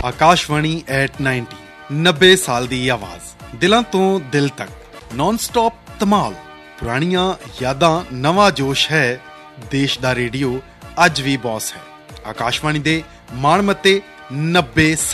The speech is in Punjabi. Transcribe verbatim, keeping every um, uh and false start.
ਆਕਾਸ਼ਵਾਣੀ ਐਟ ਨਾਈਨਟੀ ਨੱਬੇ ਸਾਲ ਦੀ ਆਵਾਜ਼, ਦਿਲਾਂ ਤੋਂ ਦਿਲ ਤੱਕ, ਨੌਨ ਸਟਾਪ ਧਮਾਲ, ਪੁਰਾਣੀਆਂ ਯਾਦਾਂ, ਨਵਾਂ ਜੋਸ਼ ਹੈ। ਦੇਸ਼ ਦਾ ਰੇਡੀਓ ਅੱਜ ਵੀ ਬੌਸ ਹੈ। ਆਕਾਸ਼ਵਾਣੀ ਦੇ ਮਾਣਮੱਤੇ ਨੱਬੇ